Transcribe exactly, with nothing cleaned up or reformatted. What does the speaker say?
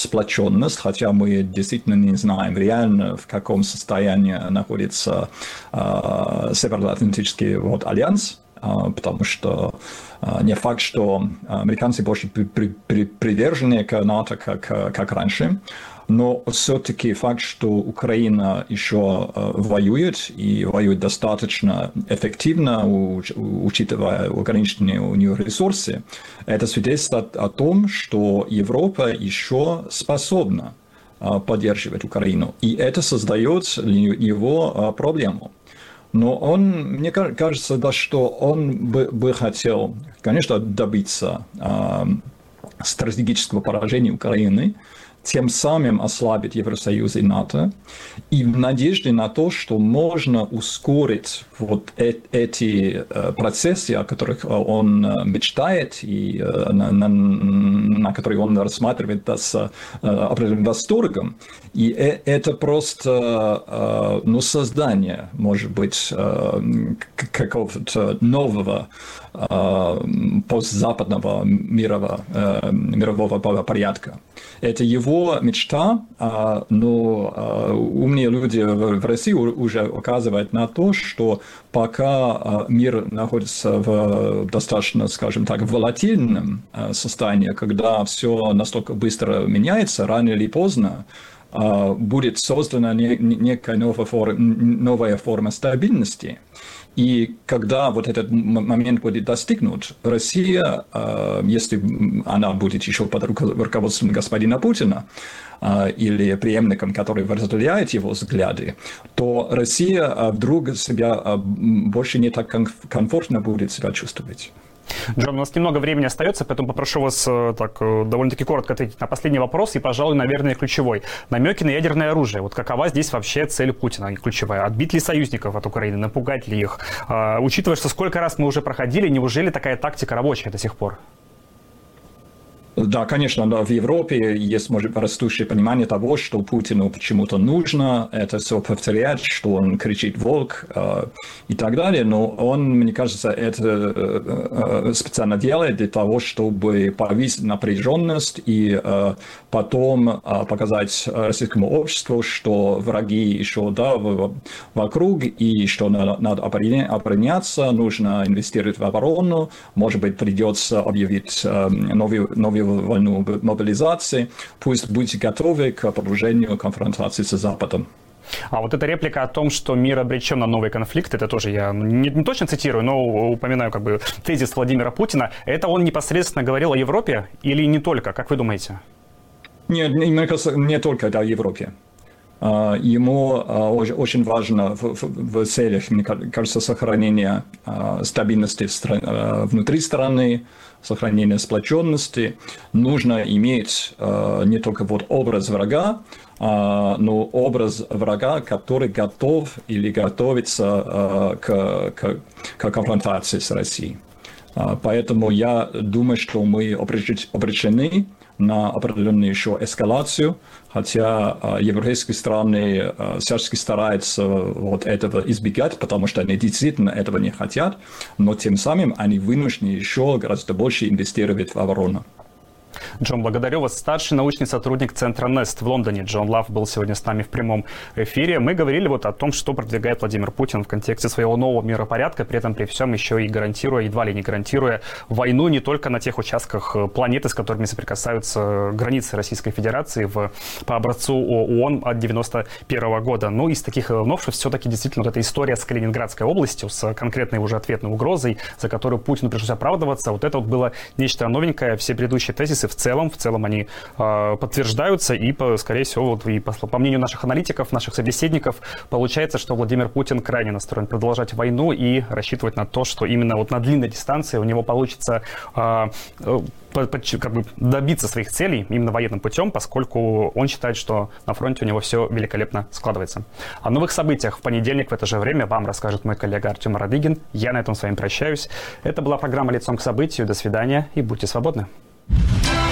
сплоченность, хотя мы действительно не знаем реально, в каком состоянии находится э, Североатлантический вот, альянс, э, потому что э, не факт, что американцы больше при, при, при, привержены к НАТО, как, как раньше. Но все-таки факт, что Украина еще э, воюет и воюет достаточно эффективно, у, учитывая ограниченные у нее ресурсы, это свидетельствует о том, что Европа еще способна э, поддерживать Украину. И это создает для него э, проблему. Но он, мне кажется, да, что он бы, бы хотел, конечно, добиться э, стратегического поражения Украины, тем самым ослабить Евросоюз и НАТО, и в надежде на то, что можно ускорить вот эти процессы, о которых он мечтает и на, на, на которые он рассматривает с определенным восторгом. И это просто ну, создание, может быть, какого-то нового постзападного мирового, мирового порядка. Это его мечта, но умные люди в России уже указывают на то, что пока мир находится в достаточно, скажем так, волатильном состоянии, когда все настолько быстро меняется, рано или поздно будет создана некая новая форма, новая форма стабильности. И когда вот этот момент будет достигнут, Россия, если она будет еще под руководством господина Путина или преемником, который разделяет его взгляды, то Россия вдруг себя больше не так комфортно будет себя чувствовать. Джон, у нас немного времени остается, поэтому попрошу вас так довольно-таки коротко ответить на последний вопрос и, пожалуй, наверное, ключевой. Намеки на ядерное оружие. Вот какова здесь вообще цель Путина ключевая? Отбить ли союзников от Украины, напугать ли их? А, учитывая, что сколько раз мы уже проходили, неужели такая тактика рабочая до сих пор? Да, конечно, да, в Европе есть, может, растущее понимание того, что Путину почему-то нужно это все повторять, что он кричит «волк» э, и так далее, но он, мне кажется, это э, специально делает для того, чтобы повысить напряженность и э, потом э, показать российскому обществу, что враги еще да, в, вокруг, и что надо, надо обороняться, нужно инвестировать в оборону, может быть, придется объявить э, новую, новую войну мобилизации, пусть будете готовы к продолжению конфронтации с Западом. А вот эта реплика о том, что мир обречен на новый конфликт, это тоже я не, не точно цитирую, но упоминаю как бы тезис Владимира Путина. Это он непосредственно говорил о Европе или не только, как вы думаете? Нет, мне кажется, не только о Европе. Ему очень важно в, в, в целях, мне кажется, сохранения стабильности в стране, внутри страны, сохранения сплоченности. Нужно иметь не только вот образ врага, но образ врага, который готов или готовится к, к, к конфронтации с Россией. Поэтому я думаю, что мы обречены на определенную еще эскалацию, хотя э, европейские страны э, всячески стараются вот этого избегать, потому что они действительно этого не хотят, но тем самым они вынуждены еще гораздо больше инвестировать в оборону. Джон, благодарю вас. Старший научный сотрудник Центра Нест в Лондоне. Джон Лав был сегодня с нами в прямом эфире. Мы говорили вот о том, что продвигает Владимир Путин в контексте своего нового миропорядка, при этом при всем еще и гарантируя, едва ли не гарантируя, войну не только на тех участках планеты, с которыми соприкасаются границы Российской Федерации в, по образцу ООН от девяносто первого года. Ну, из таких новшеств все-таки действительно вот эта история с Калининградской областью, с конкретной уже ответной угрозой, за которую Путину пришлось оправдываться. Вот это вот было нечто новенькое. Все предыдущие тезисы в целом, в целом они э, подтверждаются, и, по, скорее всего, вот, и по, по мнению наших аналитиков, наших собеседников, получается, что Владимир Путин крайне настроен продолжать войну и рассчитывать на то, что именно вот на длинной дистанции у него получится э, э, по, по, как бы добиться своих целей именно военным путем, поскольку он считает, что на фронте у него все великолепно складывается. О новых событиях в понедельник в это же время вам расскажет мой коллега Артем Радыгин. Я на этом с вами прощаюсь. Это была программа «Лицом к событию». До свидания и будьте свободны.